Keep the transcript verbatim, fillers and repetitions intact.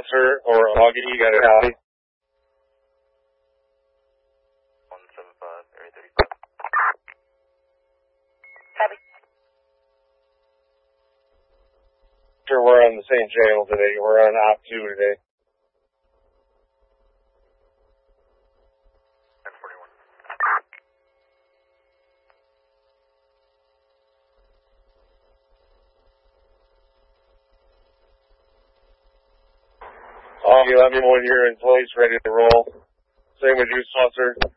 sponsor or Augie, you got a copy? one seven five, area thirty-five. Copy. Sure, we're on the same channel today. We're on op two today. ten forty-one. Augie, let me know when you're in place, ready to roll. Same with you, sponsor.